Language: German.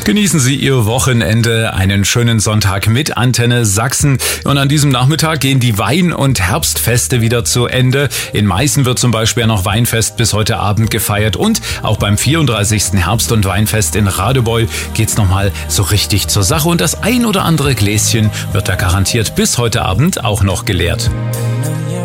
Genießen Sie Ihr Wochenende, einen schönen Sonntag mit Antenne Sachsen. Und an diesem Nachmittag gehen die Wein- und Herbstfeste wieder zu Ende. In Meißen wird zum Beispiel noch Weinfest bis heute Abend gefeiert. Und auch beim 34. Herbst- und Weinfest in Radebeul geht's nochmal so richtig zur Sache. Und das ein oder andere Gläschen wird da garantiert bis heute Abend auch noch geleert.